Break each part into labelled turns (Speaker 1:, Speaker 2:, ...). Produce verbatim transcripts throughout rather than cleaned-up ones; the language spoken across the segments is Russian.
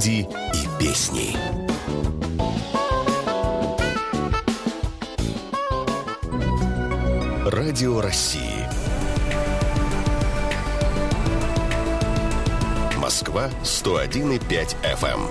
Speaker 1: люди и песни. Радио России. Москва сто один и пять эф эм.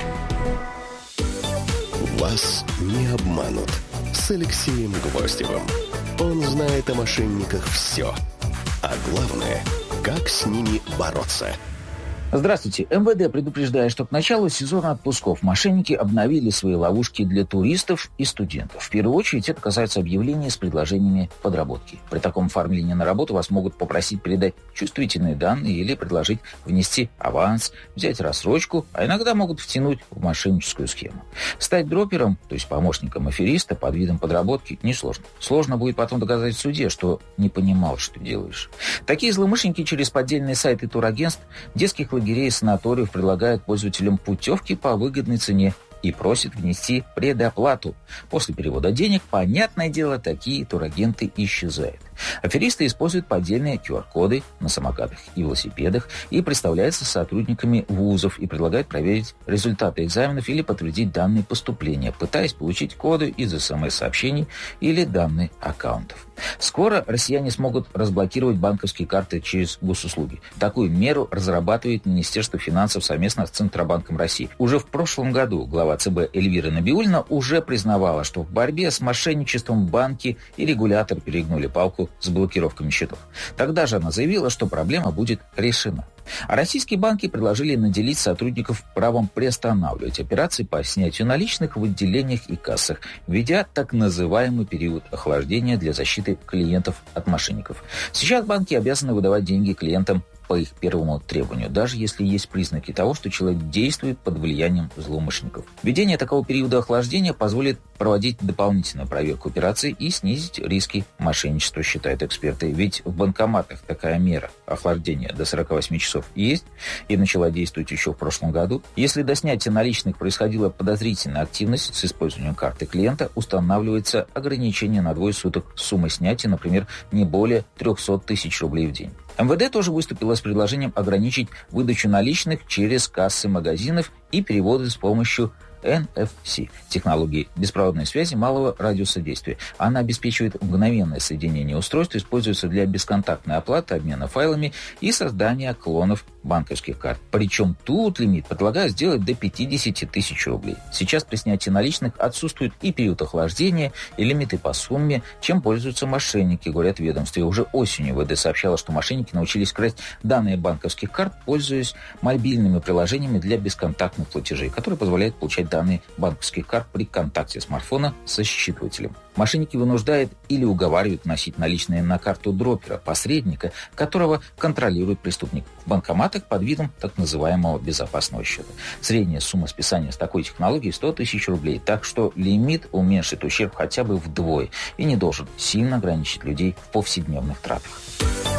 Speaker 1: Вас не обманут с Алексеем Гвоздевым. Он знает о мошенниках все. А главное, как с ними бороться.
Speaker 2: Здравствуйте. эм вэ дэ предупреждает, что к началу сезона отпусков мошенники обновили свои ловушки для туристов и студентов. В первую очередь это касается объявлений с предложениями подработки. При таком оформлении на работу вас могут попросить передать чувствительные данные или предложить внести аванс, взять рассрочку, а иногда могут втянуть в мошенническую схему. Стать дропером, то есть помощником афериста под видом подработки, несложно. Сложно будет потом доказать в суде, что не понимал, что делаешь. Такие злоумышленники через поддельные сайты турагентств, детских лагерей и санаториев предлагают пользователям путевки по выгодной цене и просят внести предоплату. После перевода денег, понятное дело, такие турагенты исчезают. Аферисты используют поддельные ку ар-коды на самокатах и велосипедах и представляются сотрудниками вузов и предлагают проверить результаты экзаменов или подтвердить данные поступления, пытаясь получить коды из эс эм эс-сообщений или данные аккаунтов. Скоро россияне смогут разблокировать банковские карты через госуслуги. Такую меру разрабатывает Министерство финансов совместно с Центробанком России. Уже в прошлом году глава цэ бэ Эльвира Набиуллина уже признавала, что в борьбе с мошенничеством банки и регулятор перегнули палку с блокировками счетов. Тогда же она заявила, что проблема будет решена. А российские банки предложили наделить сотрудников правом приостанавливать операции по снятию наличных в отделениях и кассах, введя так называемый период охлаждения для защиты клиентов от мошенников. Сейчас банки обязаны выдавать деньги клиентам по их первому требованию, даже если есть признаки того, что человек действует под влиянием злоумышленников. Введение такого периода охлаждения позволит проводить дополнительную проверку операций и снизить риски мошенничества, считают эксперты. Ведь в банкоматах такая мера охлаждения до сорок восемь часов есть и начала действовать еще в прошлом году. Если до снятия наличных происходила подозрительная активность с использованием карты клиента, устанавливается ограничение на двое суток суммы снятия, например, не более триста тысяч рублей в день. эм вэ дэ тоже выступила с предложением ограничить выдачу наличных через кассы магазинов и переводы с помощью эн эф си – технологии беспроводной связи малого радиуса действия. Она обеспечивает мгновенное соединение устройств, используется для бесконтактной оплаты, обмена файлами и создания клонов банковских карт. Причем тут лимит предлагают сделать до пятьдесят тысяч рублей. Сейчас при снятии наличных отсутствует и период охлаждения, и лимиты по сумме, чем пользуются мошенники, говорят в ведомстве. Уже осенью вэ дэ сообщало, что мошенники научились красть данные банковских карт, пользуясь мобильными приложениями для бесконтактных платежей, которые позволяют получать данные банковских карт при контакте смартфона со считывателем. Мошенники вынуждают или уговаривают вносить наличные на карту дропера, посредника, которого контролирует преступник, в банкоматах под видом так называемого безопасного счета. Средняя сумма списания с такой технологией сто тысяч рублей, так что лимит уменьшит ущерб хотя бы вдвое и не должен сильно ограничить людей в повседневных тратах.